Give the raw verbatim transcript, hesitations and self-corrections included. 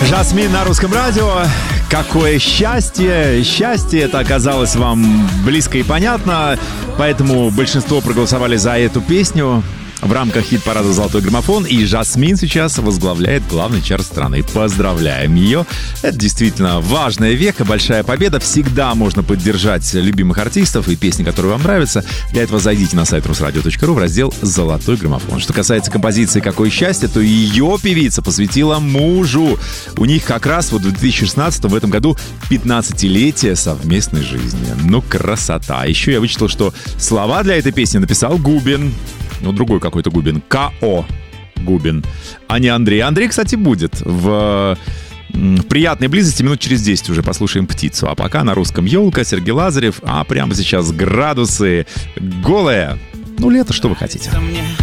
Жасмин на Русском радио. Какое счастье! Счастье это оказалось вам близко и понятно, поэтому большинство проголосовали за эту песню в рамках хит-парада «Золотой граммофон», и Жасмин сейчас возглавляет главный чарт страны. Поздравляем ее. Это действительно важная веха, большая победа. Всегда можно поддержать любимых артистов и песни, которые вам нравятся. Для этого зайдите на сайт русрадио точка ру в раздел «Золотой граммофон». Что касается композиции «Какое счастье», то ее певица посвятила мужу. У них как раз вот в две тысячи шестнадцатом, в этом году, пятнадцатилетие совместной жизни. Ну, красота. Еще я вычитал, что слова для этой песни написал Губин. Ну, другой какой-то Губин. К.О. Губин. А не Андрей. Андрей, кстати, будет в, в приятной близости минут через десять уже послушаем «Птицу». А пока на русском «Елка», Сергей Лазарев. А прямо сейчас градусы голые. Ну, лето, что вы хотите.